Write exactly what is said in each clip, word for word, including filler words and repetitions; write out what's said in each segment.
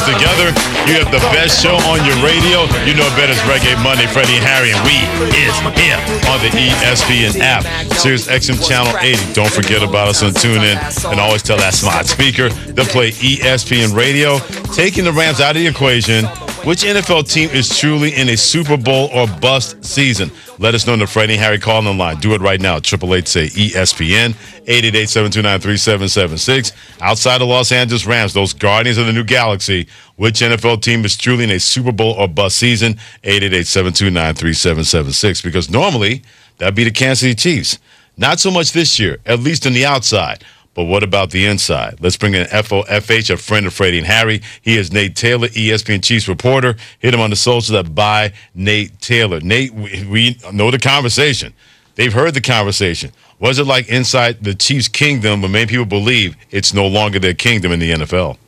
us together. You have the best show on your radio. You know it better as Reggae Monday, Freddie and Harry, and we is here on the E S P N app. Sirius X M Channel eighty. Don't forget about us on TuneIn, and always tell that smart speaker to play E S P N Radio. Taking the Rams out of the equation, which N F L team is truly in a Super Bowl or bust season? Let us know in the Freddie and Harry calling line. Do it right now. Triple eight say E S P N, eight eight eight, seven two nine, three seven seven six. Outside the Los Angeles Rams, those Guardians of the New Galaxy, which N F L team is truly in a Super Bowl or bust season? eight eight eight, seven two nine, three seven seven six. Because normally that'd be the Kansas City Chiefs. Not so much this year, at least on the outside. But what about the inside? Let's bring in F O F H, a friend of Freddie and Harry. He is Nate Taylor, E S P N Chiefs reporter. Hit him on the socials at by Nate Taylor. Nate, we, we know the conversation. They've heard the conversation. Was it like inside the Chiefs' kingdom, but many people believe it's no longer their kingdom in the N F L?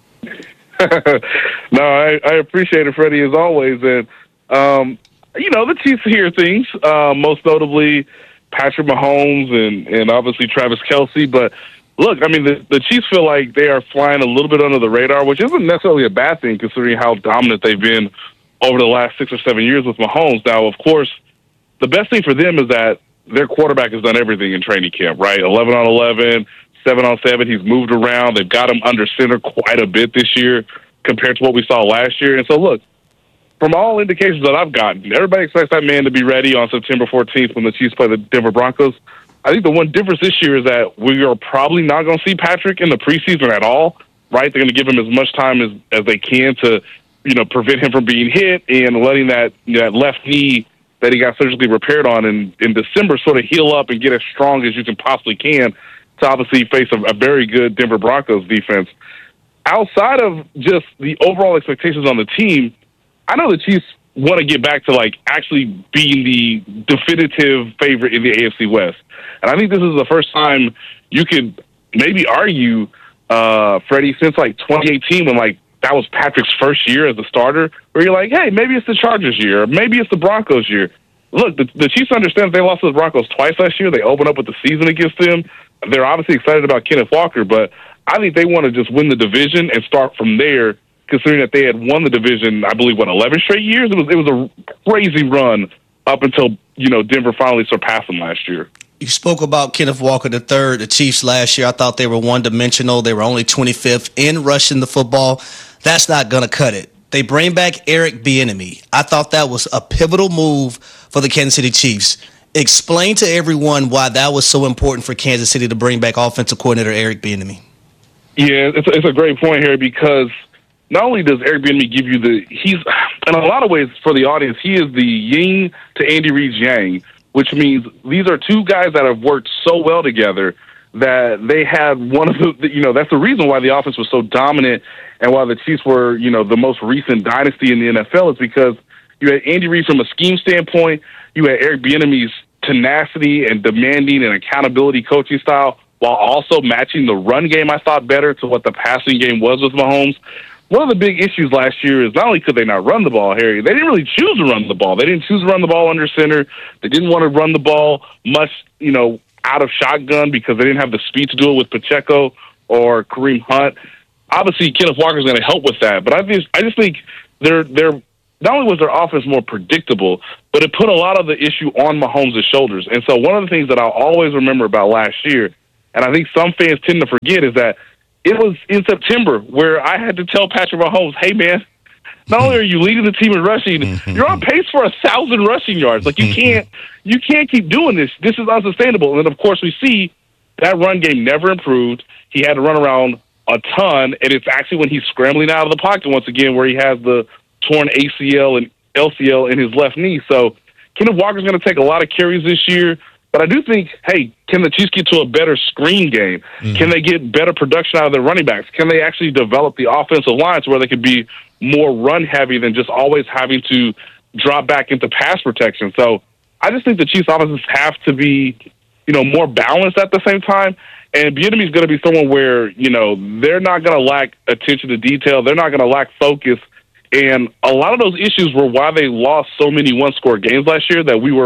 No, I, I appreciate it, Freddie, as always. And, um, you know, the Chiefs hear things, uh, most notably Patrick Mahomes and, and obviously Travis Kelce. But, look, I mean, the, the Chiefs feel like they are flying a little bit under the radar, which isn't necessarily a bad thing considering how dominant they've been over the last six or seven years with Mahomes. Now, of course, the best thing for them is that their quarterback has done everything in training camp, right? eleven on eleven, seven on seven. He's moved around. They've got him under center quite a bit this year compared to what we saw last year. And so, look, from all indications that I've gotten, everybody expects that man to be ready on September fourteenth when the Chiefs play the Denver Broncos. I think the one difference this year is that we are probably not going to see Patrick in the preseason at all, right? They're going to give him as much time as, as they can to, you know, prevent him from being hit and letting that, you know, that left knee that he got surgically repaired on in, in December sort of heal up and get as strong as you can possibly can to obviously face a, a very good Denver Broncos defense. Outside of just the overall expectations on the team, I know the Chiefs want to get back to, like, actually being the definitive favorite in the A F C West. And I think this is the first time you could maybe argue, uh, Freddie, since, like, twenty eighteen when, like, that was Patrick's first year as a starter, where you're like, hey, maybe it's the Chargers year, or maybe it's the Broncos year. Look, the, the Chiefs understand they lost to the Broncos twice last year. They opened up with the season against them. They're obviously excited about Kenneth Walker, but I think they want to just win the division and start from there, considering that they had won the division, I believe, what, eleven straight years? It was it was a crazy run up until, you know, Denver finally surpassed them last year. You spoke about Kenneth Walker the third, the Chiefs last year. I thought they were one-dimensional. They were only twenty-fifth in rushing the football. That's not going to cut it. They bring back Eric Bieniemy. I thought that was a pivotal move for the Kansas City Chiefs. Explain to everyone why that was so important for Kansas City to bring back offensive coordinator Eric Bieniemy. Yeah, it's a, it's a great point here because not only does Eric Bieniemy give you the – he's in a lot of ways for the audience, he is the yin to Andy Reid's yang, which means these are two guys that have worked so well together that they had one of the, you know, that's the reason why the offense was so dominant and why the Chiefs were, you know, the most recent dynasty in the N F L is because you had Andy Reid from a scheme standpoint, you had Eric Bieniemy's tenacity and demanding and accountability coaching style while also matching the run game, I thought, better to what the passing game was with Mahomes. One of the big issues last year is not only could they not run the ball, Harry, they didn't really choose to run the ball. They didn't choose to run the ball under center. They didn't want to run the ball much, you know, out of shotgun because they didn't have the speed to do it with Pacheco or Kareem Hunt. Obviously, Kenneth Walker is going to help with that, but I just, I just think they're, they're, not only was their offense more predictable, but it put a lot of the issue on Mahomes' shoulders. And so one of the things that I'll always remember about last year, and I think some fans tend to forget, is that it was in September where I had to tell Patrick Mahomes, hey, man, not only are you leading the team in rushing, you're on pace for a thousand rushing yards. Like, you can't you can't keep doing this. This is unsustainable. And then, of course, we see that run game never improved. He had to run around a ton, and it's actually when he's scrambling out of the pocket once again where he has the torn A C L and L C L in his left knee. So Kenneth Walker's going to take a lot of carries this year. But I do think, hey, can the Chiefs get to a better screen game? Mm-hmm. Can they get better production out of their running backs? Can they actually develop the offensive line to where they could be more run-heavy than just always having to drop back into pass protection? So I just think the Chiefs' offenses have to be, you know, more balanced at the same time. And Bieniemy is going to be someone where, you know, they're not going to lack attention to detail. They're not going to lack focus. And a lot of those issues were why they lost so many one-score games last year that we were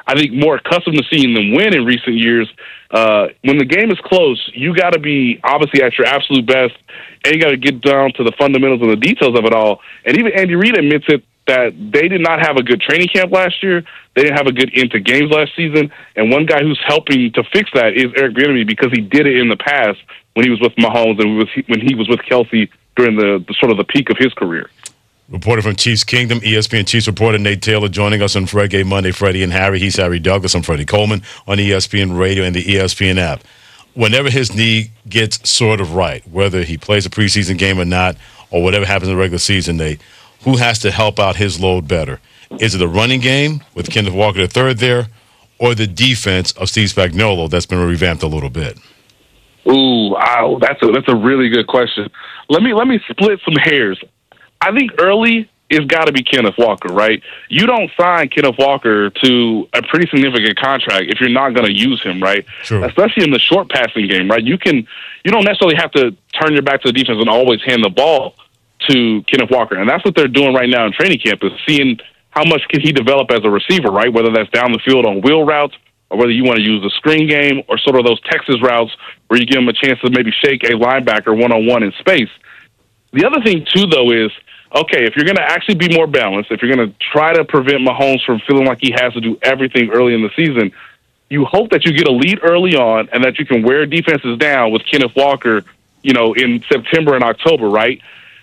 I think, more accustomed to seeing them win in recent years. Uh, when the game is close, you got to be obviously at your absolute best, and you got to get down to the fundamentals and the details of it all. And even Andy Reid admits it, that they did not have a good training camp last year. They didn't have a good into games last season. And one guy who's helping to fix that is Eric Bieniemy, because he did it in the past when he was with Mahomes and was, when he was with Kelsey during the, the sort of the peak of his career. Reporter from Chiefs Kingdom, E S P N Chiefs reporter Nate Taylor joining us on Reggae Monday. Freddie and Harry. He's Harry Douglas. I'm Freddie Coleman on E S P N Radio and the E S P N app. Whenever his knee gets sort of right, whether he plays a preseason game or not, or whatever happens in the regular season, Nate, who has to help out his load better? Is it the running game with Kenneth Walker the third there, or the defense of Steve Spagnuolo that's been revamped a little bit? Ooh, wow, that's a that's a really good question. Let me let me split some hairs. I think early it's got to be Kenneth Walker, right? You don't sign Kenneth Walker to a pretty significant contract if you're not going to use him, right? True. Especially in the short passing game, right? You can you don't necessarily have to turn your back to the defense and always hand the ball to Kenneth Walker. And that's what they're doing right now in training camp, is seeing how much can he develop as a receiver, right? Whether that's down the field on wheel routes, or whether you want to use the screen game, or sort of those Texas routes where you give him a chance to maybe shake a linebacker one-on-one in space. The other thing, too, though, is, okay, if you're going to actually be more balanced, if you're going to try to prevent Mahomes from feeling like he has to do everything early in the season, you hope that you get a lead early on and that you can wear defenses down with Kenneth Walker, you know, in September and October, right?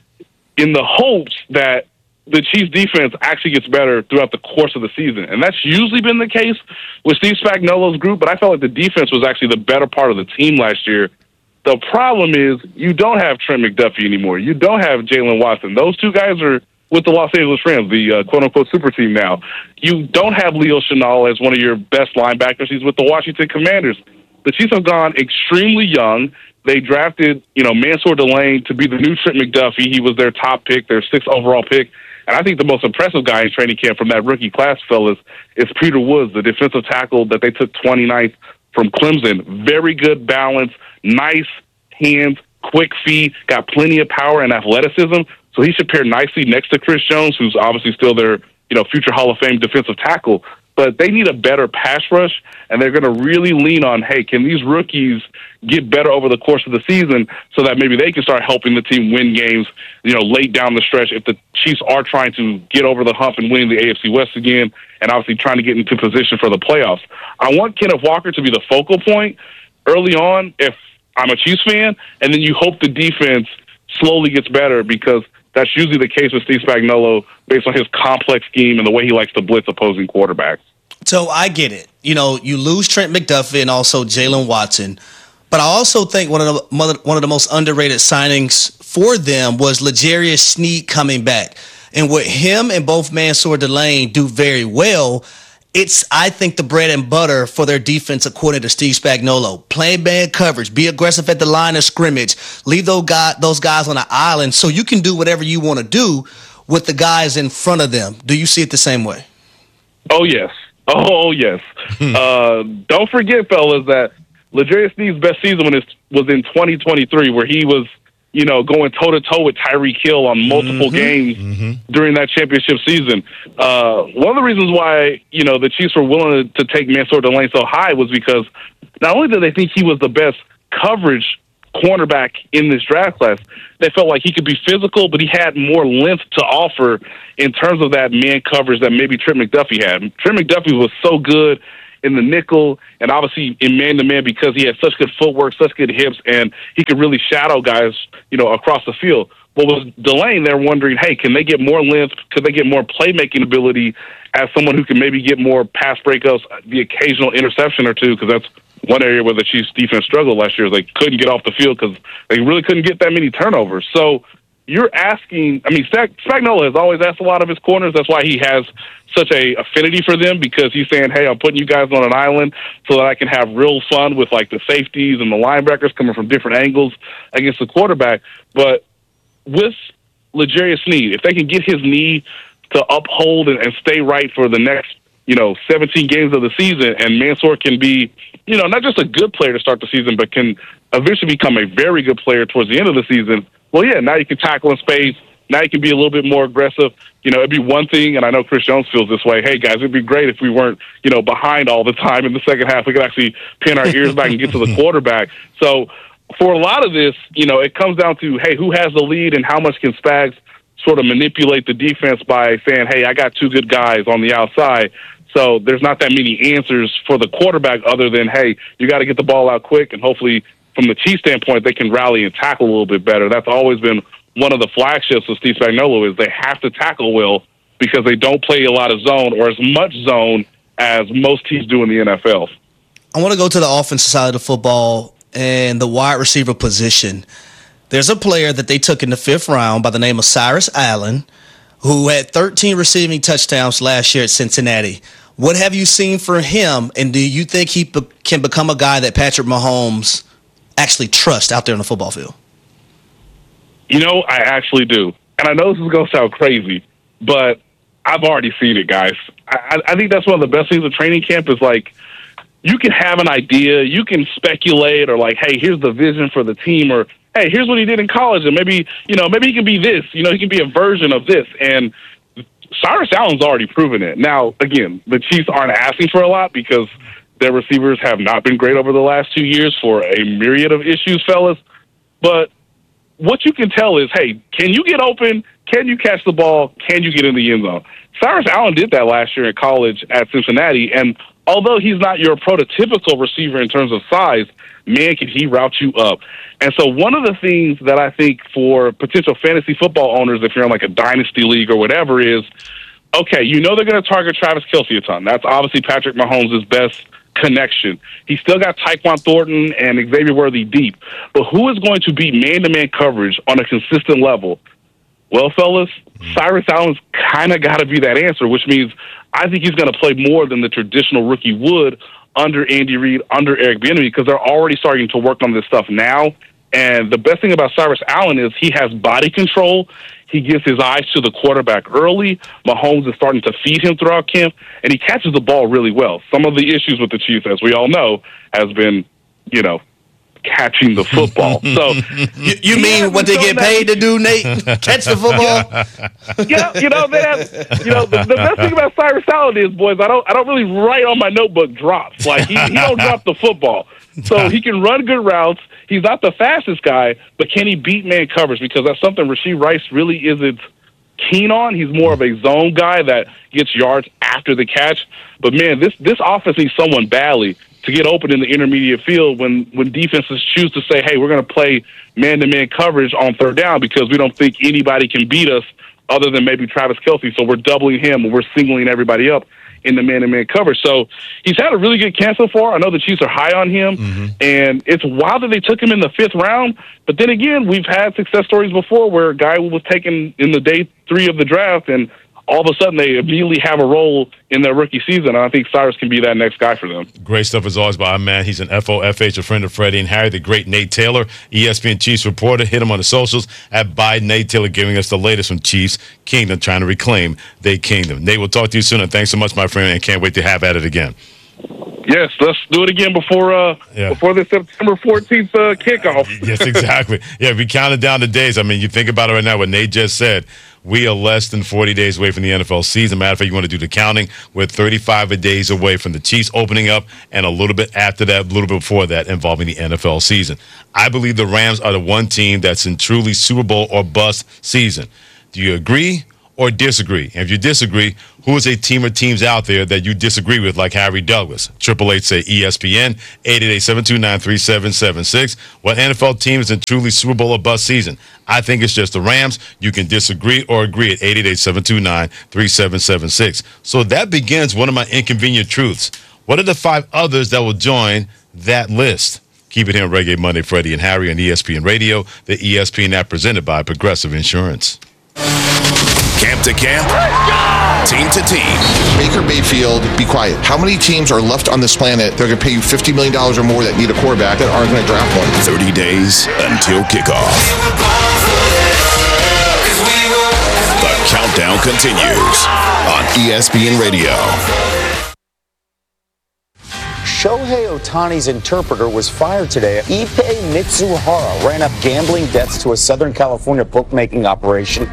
In the hopes that the Chiefs defense actually gets better throughout the course of the season. And that's usually been the case with Steve Spagnuolo's group, but I felt like the defense was actually the better part of the team last year. The problem is you don't have Trent McDuffie anymore. You don't have Jalen Watson. Those two guys are with the Los Angeles Rams, the uh, quote-unquote super team now. You don't have Leo Chenal as one of your best linebackers. He's with the Washington Commanders. The Chiefs have gone extremely young. They drafted, you know, Mansour Delane to be the new Trent McDuffie. He was their top pick, their sixth overall pick. And I think the most impressive guy in training camp from that rookie class, fellas, is Peter Woods, the defensive tackle that they took twenty-ninth from Clemson. Very good balance, nice hands, quick feet, got plenty of power and athleticism. So he should pair nicely next to Chris Jones, who's obviously still their, you know, future Hall of Fame defensive tackle. But they need a better pass rush, and they're going to really lean on, hey, can these rookies get better over the course of the season so that maybe they can start helping the team win games, you know, late down the stretch if the Chiefs are trying to get over the hump and winning the A F C West again, and obviously trying to get into position for the playoffs. I want Kenneth Walker to be the focal point early on if I'm a Chiefs fan, and then you hope the defense slowly gets better, because that's usually the case with Steve Spagnuolo based on his complex scheme and the way he likes to blitz opposing quarterbacks. So I get it. You know, you lose Trent McDuffie and also Jalen Watson. But I also think one of the one of the most underrated signings for them was L'Jarius Sneed coming back. And with him and both Mansour Delane do very well, it's, I think, the bread and butter for their defense, according to Steve Spagnuolo. Play man coverage, be aggressive at the line of scrimmage, leave those guys, those guys on the island so you can do whatever you want to do with the guys in front of them. Do you see it the same way? Oh, yes. Oh, yes. uh, don't forget, fellas, that L'Jarius Sneed's best season was in twenty twenty-three, where he was, you know, going toe-to-toe with Tyreek Hill on multiple mm-hmm. games mm-hmm. during that championship season. Uh, one of the reasons why, you know, the Chiefs were willing to, to take Mansour Delane so high was because not only did they think he was the best coverage cornerback in this draft class, they felt like he could be physical, but he had more length to offer in terms of that man coverage that maybe Trent McDuffie had. Trent McDuffie was so good in the nickel and obviously in man-to-man because he had such good footwork, such good hips, and he could really shadow guys, you know, across the field. But with Delane, they're wondering, hey, can they get more length? Could they get more playmaking ability as someone who can maybe get more pass breakups, the occasional interception or two, because that's one area where the Chiefs' defense struggled last year. They couldn't get off the field because they really couldn't get that many turnovers. So you're asking, I mean, Spagnuolo has always asked a lot of his corners. That's why he has such a affinity for them, because he's saying, hey, I'm putting you guys on an island so that I can have real fun with, like, the safeties and the linebackers coming from different angles against the quarterback. But with L'Jarius Sneed, if they can get his knee to uphold and, and stay right for the next, you know, seventeen games of the season, and Mansour can be, you know, not just a good player to start the season, but can eventually become a very good player towards the end of the season, well, yeah, now you can tackle in space. Now you can be a little bit more aggressive. You know, it'd be one thing, and I know Chris Jones feels this way. Hey, guys, it'd be great if we weren't, you know, behind all the time in the second half. We could actually pin our ears back and get to the quarterback. So for a lot of this, you know, it comes down to, hey, who has the lead and how much can Spags sort of manipulate the defense by saying, hey, I got two good guys on the outside. So there's not that many answers for the quarterback other than, hey, you got to get the ball out quick, and hopefully from the Chiefs standpoint, they can rally and tackle a little bit better. That's always been one of the flagships of Steve Spagnuolo is they have to tackle well because they don't play a lot of zone or as much zone as most teams do in the N F L. I want to go to the offensive side of the football and the wide receiver position. There's a player that they took in the fifth round by the name of Cyrus Allen, who had thirteen receiving touchdowns last year at Cincinnati. What have you seen for him, and do you think he be- can become a guy that Patrick Mahomes actually trusts out there on the football field? You know, I actually do. And I know this is going to sound crazy, but I've already seen it, guys. I, I think that's one of the best things of training camp is, like, you can have an idea, you can speculate, or like, hey, here's the vision for the team, or hey, here's what he did in college, and maybe, you know, maybe he can be this, you know, he can be a version of this. And Cyrus Allen's already proven it. Now, again, the Chiefs aren't asking for a lot because their receivers have not been great over the last two years for a myriad of issues, fellas. But what you can tell is, hey, can you get open? Can you catch the ball? Can you get in the end zone? Cyrus Allen did that last year in college at Cincinnati, and although he's not your prototypical receiver in terms of size, man, can he route you up. And so one of the things that I think for potential fantasy football owners, if you're in like a dynasty league or whatever, is, okay, you know they're going to target Travis Kelce a ton. That's obviously Patrick Mahomes' best connection. He's still got Tyquan Thornton and Xavier Worthy deep. But who is going to beat man-to-man coverage on a consistent level? Well, fellas, Cyrus Allen's kind of got to be that answer, which means I think he's going to play more than the traditional rookie would under Andy Reid, under Eric Bieniemy, because they're already starting to work on this stuff now. And the best thing about Cyrus Allen is he has body control. He gets his eyes to the quarterback early. Mahomes is starting to feed him throughout camp, and he catches the ball really well. Some of the issues with the Chiefs, as we all know, has been, you know, catching the football. So you, you mean what they get paid to do, Nate? Catch the football? Yeah, you know, they have, you know, the, the best thing about Cyrus Allen is, boys, I don't I don't really write on my notebook drops. Like, he, he don't drop the football. So he can run good routes. He's not the fastest guy, but can he beat man coverage? Because that's something Rashee Rice really isn't keen on. He's more of a zone guy that gets yards after the catch. But, man, this this offense needs someone badly to get open in the intermediate field when, when defenses choose to say, hey, we're going to play man-to-man coverage on third down because we don't think anybody can beat us other than maybe Travis Kelce. So we're doubling him and we're singling everybody up in the man-to-man coverage. So he's had a really good camp so far. I know the Chiefs are high on him, mm-hmm. and it's wild that they took him in the fifth round. But then again, we've had success stories before where a guy was taken in the day three of the draft, and all of a sudden they immediately have a role in their rookie season. And I think Cyrus can be that next guy for them. Great stuff as always by our man. He's an F O F H, a friend of Freddie and Harry, the great Nate Taylor, E S P N Chiefs reporter. Hit him on the socials at by Nate Taylor, giving us the latest from Chiefs Kingdom, trying to reclaim their kingdom. Nate, we'll talk to you soon, and thanks so much, my friend, and can't wait to have at it again. Yes, let's do it again before uh, yeah. before the September fourteenth uh, kickoff. Yes, exactly. Yeah, we counted down the days. I mean, you think about it right now, what Nate just said. We are less than forty days away from the N F L season. Matter of fact, you want to do the counting. We're thirty-five days away from the Chiefs opening up, and a little bit after that, a little bit before that, involving the N F L season. I believe the Rams are the one team that's in truly Super Bowl or bust season. Do you agree or disagree? And if you disagree, who is a team or teams out there that you disagree with, like Harry Douglas? Triple eight say E S P N, eight eight eight, seven two nine, three seven seven six. What N F L team is in truly Super Bowl or bust season? I think it's just the Rams. You can disagree or agree at eight eight eight, seven two nine, three seven seven six. So that begins one of my inconvenient truths. What are the five others that will join that list? Keep it here on Reggae Monday, Freddie and Harry on E S P N Radio, the E S P N app presented by Progressive Insurance. Camp to camp, team to team. Baker Mayfield, be quiet. How many teams are left on this planet that are going to pay you fifty million dollars or more that need a quarterback that aren't going to draft one? thirty days until kickoff. The countdown continues on E S P N Radio. Shohei Ohtani's interpreter was fired today. Ippei Mitsuhara ran up gambling debts to a Southern California bookmaking operation.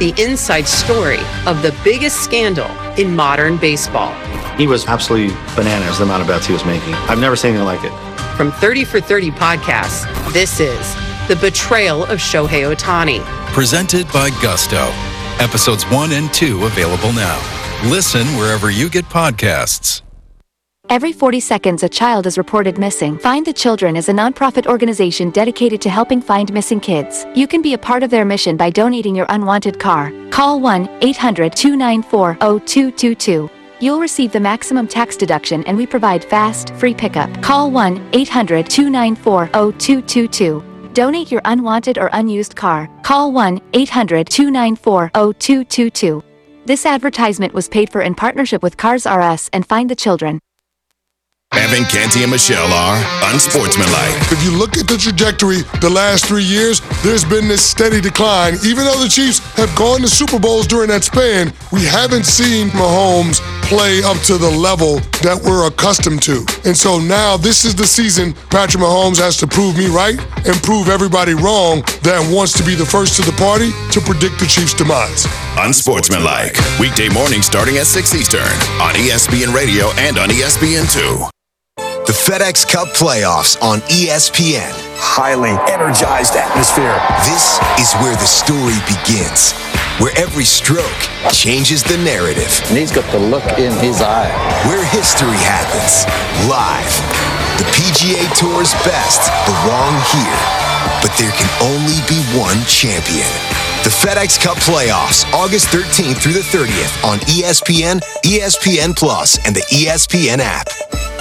the inside story of the biggest scandal in modern baseball. He was absolutely bananas, the amount of bets he was making. I've never seen anything like it. From thirty for thirty podcasts, this is The Betrayal of Shohei Ohtani. Presented by Gusto. Episodes one and two available now. Listen wherever you get podcasts. Every forty seconds, a child is reported missing. Find the Children is a nonprofit organization dedicated to helping find missing kids. You can be a part of their mission by donating your unwanted car. Call one eight hundred two nine four zero two two two. You'll receive the maximum tax deduction, and we provide fast, free pickup. Call one eight hundred two nine four zero two two two. Donate your unwanted or unused car. Call one eight hundred two nine four zero two two two. This advertisement was paid for in partnership with Cars R Us and Find the Children. Evan, Canty, and Michelle are unsportsmanlike. If you look at the trajectory the last three years, there's been this steady decline. Even though the Chiefs have gone to Super Bowls during that span, we haven't seen Mahomes play up to the level that we're accustomed to. And so now this is the season Patrick Mahomes has to prove me right and prove everybody wrong that wants to be the first to the party to predict the Chiefs' demise. Unsportsmanlike. Weekday morning starting at six Eastern on E S P N Radio and on E S P N two. The FedEx Cup playoffs on E S P N. Highly energized atmosphere. This is where the story begins, where every stroke changes the narrative. And he's got the look in his eye. Where history happens, live. The P G A Tour's best belong here, but there can only be one champion. The FedEx Cup playoffs, August thirteenth through the thirtieth on E S P N, E S P N Plus, and the E S P N app.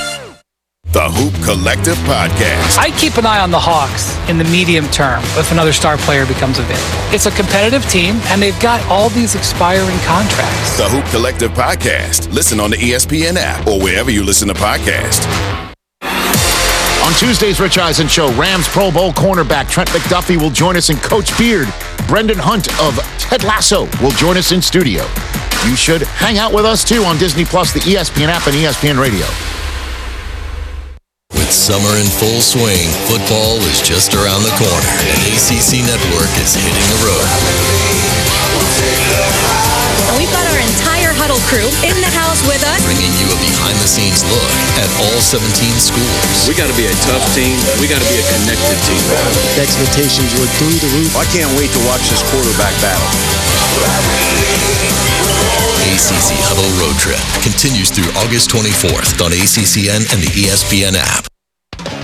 The Hoop Collective Podcast. I keep an eye on the Hawks in the medium term if another star player becomes available. It's a competitive team, and they've got all these expiring contracts. The Hoop Collective Podcast. Listen on the E S P N app or wherever you listen to podcasts. On Tuesday's Rich Eisen Show, Rams Pro Bowl cornerback Trent McDuffie will join us, and Coach Beard, Brendan Hunt of Ted Lasso, will join us in studio. You should hang out with us, too, on Disney Plus, the E S P N app, and E S P N Radio. With summer in full swing, football is just around the corner, and A C C Network is hitting the road. And we've got our entire Huddle crew in the house with us, bringing you a behind-the-scenes look at all seventeen schools. We got to be a tough team. We got to be a connected team. The expectations were through the roof. I can't wait to watch this quarterback battle. A C C Huddle Road Trip continues through August twenty-fourth on A C C N and the E S P N app.